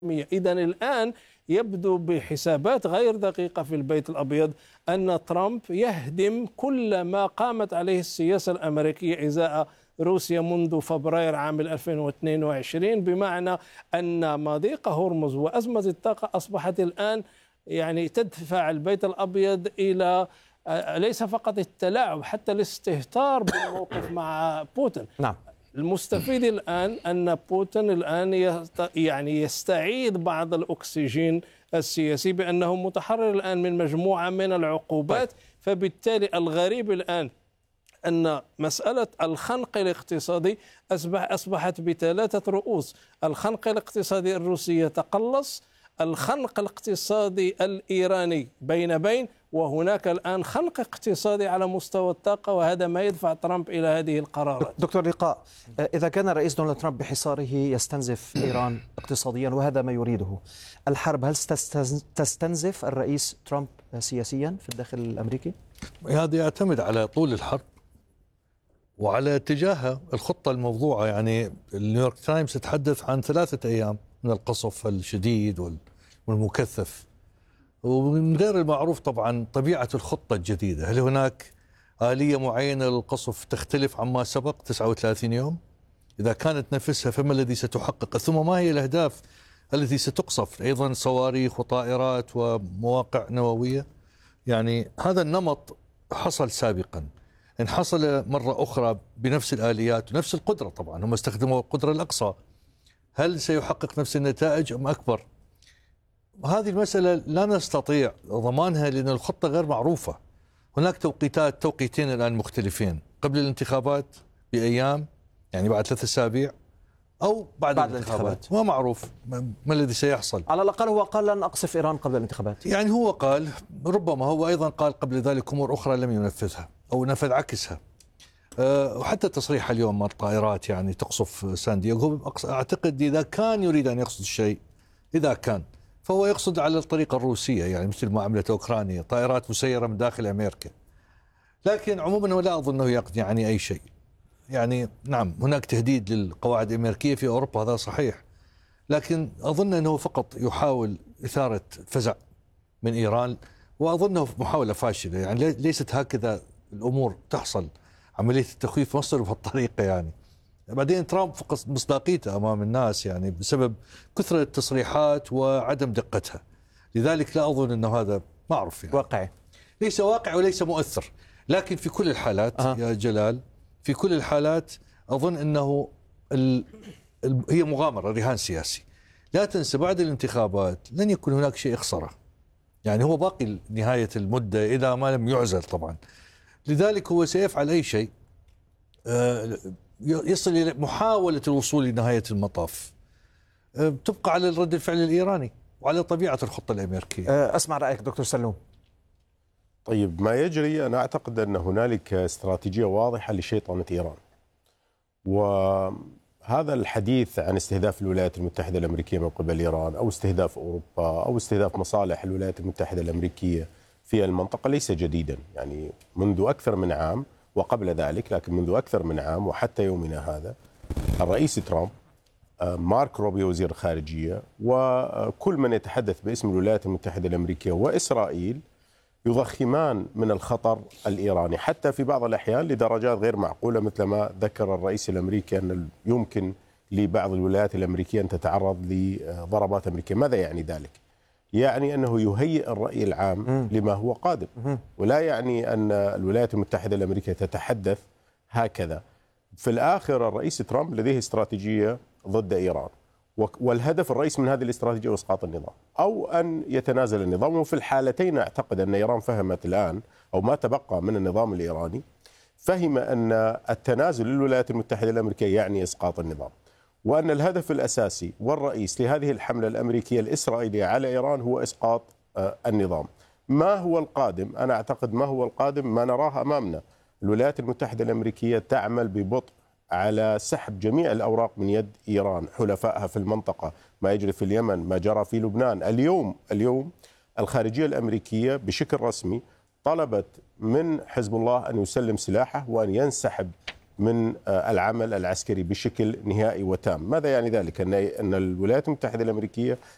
إذن الآن يبدو بحسابات غير دقيقة في البيت الأبيض أن ترامب يهدم كل ما قامت عليه السياسة الأمريكية إزاء روسيا منذ فبراير عام 2022، بمعنى أن مضيق هرمز وأزمة الطاقة أصبحت الآن تدفع البيت الأبيض إلى ليس فقط التلاعب، حتى الاستهتار بالموقف مع بوتين. نعم. المستفيد الآن أن بوتين الآن يستعيد بعض الأكسجين السياسي بأنه متحرر الآن من مجموعة من العقوبات. فبالتالي الغريب الآن أن مسألة الخنق الاقتصادي أصبحت بثلاثة رؤوس: الخنق الاقتصادي الروسي يتقلص، الخنق الاقتصادي الإيراني بين وهناك الآن خنق اقتصادي على مستوى الطاقة، وهذا ما يدفع ترامب إلى هذه القرارات. دكتور لقاء، إذا كان الرئيس دونالد ترامب بحصاره يستنزف إيران اقتصاديا وهذا ما يريده، الحرب هل تستنزف الرئيس ترامب سياسيا في الداخل الأمريكي؟ هذا يعتمد على طول الحرب وعلى اتجاهها الخطة الموضوعة. النيويورك تايمز تتحدث عن 3 أيام من القصف الشديد والمكثف، ومن غير المعروف طبعا طبيعة الخطة الجديدة. هل هناك آلية معينة للقصف تختلف عما سبق 39 يوم؟ إذا كانت نفسها فما الذي ستحقق؟ ثم ما هي الأهداف التي ستقصف؟ أيضا صواريخ وطائرات ومواقع نووية. هذا النمط حصل سابقا، إن حصل مرة أخرى بنفس الآليات ونفس القدرة. طبعا هم استخدموا القدرة الأقصى، هل سيحقق نفس النتائج أم أكبر؟ وهذه المسألة لا نستطيع ضمانها لأن الخطة غير معروفة. هناك توقيتين الآن مختلفين: قبل الانتخابات بأيام، بعد 3 أسابيع، أو بعد الانتخابات. ما معروف ما الذي سيحصل. على الأقل هو قال لن أقصف إيران قبل الانتخابات. هو قال، ربما هو أيضا قال قبل ذلك أمور أخرى لم ينفذها أو نفذ عكسها. وحتى تصريح اليوم مع الطائرات تقصف سان دييغو، أعتقد إذا كان يريد أن يقصد شيء، إذا كان فهو يقصد على الطريقة الروسية، مثل ما عملت أوكرانيا، طائرات مسيرة من داخل أمريكا. لكن عموما لا أظن أنه يقصد أي شيء. نعم هناك تهديد للقواعد الأمريكية في أوروبا، هذا صحيح، لكن أظن أنه فقط يحاول إثارة فزع من إيران، وأظنه محاولة فاشلة. ليست هكذا الأمور تحصل. عملية التخويف مصر بهالطريقة. بعدين ترامب فقد مصداقيته أمام الناس بسبب كثرة التصريحات وعدم دقتها. لذلك لا أظن أنه هذا معروف واقعي، ليس واقع وليس مؤثر. لكن في كل الحالات يا جلال، في كل الحالات أظن أنه هي مغامرة، رهان سياسي. لا تنسى بعد الانتخابات لن يكون هناك شيء يخسره. هو باقي نهاية المدة إذا ما لم يعزل طبعا. لذلك هو سيفعل أي شيء يصل إلى محاولة الوصول لنهاية المطاف. تبقى على رد الفعل الإيراني وعلى طبيعة الخطة الأمريكية. أسمع رأيك دكتور سلوم. طيب، ما يجري أنا أعتقد أن هنالك استراتيجية واضحة لشيطنة إيران، وهذا الحديث عن استهداف الولايات المتحدة الأمريكية من قبل إيران، أو استهداف أوروبا، أو استهداف مصالح الولايات المتحدة الأمريكية في المنطقة ليس جديدا. منذ أكثر من عام وقبل ذلك، لكن منذ أكثر من عام وحتى يومنا هذا، الرئيس ترامب، مارك روبيو وزير الخارجية، وكل من يتحدث باسم الولايات المتحدة الأمريكية وإسرائيل يضخمان من الخطر الإيراني، حتى في بعض الأحيان لدرجات غير معقولة، مثل ما ذكر الرئيس الأمريكي أن يمكن لبعض الولايات الأمريكية أن تتعرض لضربات أمريكية. ماذا يعني ذلك؟ أنه يهيئ الرأي العام لما هو قادم، ولا يعني أن الولايات المتحدة الأمريكية تتحدث هكذا. في الآخر الرئيس ترامب لديه استراتيجية ضد إيران، والهدف الرئيسي من هذه الاستراتيجية هو إسقاط النظام أو أن يتنازل النظام. وفي الحالتين أعتقد أن إيران فهمت الآن، أو ما تبقى من النظام الإيراني فهم أن التنازل للولايات المتحدة الأمريكية يعني إسقاط النظام، وأن الهدف الأساسي والرئيس لهذه الحملة الأمريكية الإسرائيلية على إيران هو إسقاط النظام. ما هو القادم؟ أنا أعتقد ما هو القادم ما نراه أمامنا. الولايات المتحدة الأمريكية تعمل ببطء على سحب جميع الأوراق من يد إيران، حلفائها في المنطقة، ما يجري في اليمن، ما جرى في لبنان. اليوم الخارجية الأمريكية بشكل رسمي طلبت من حزب الله أن يسلم سلاحه وأن ينسحب من العمل العسكري بشكل نهائي وتام. ماذا يعني ذلك؟ أن الولايات المتحدة الأمريكية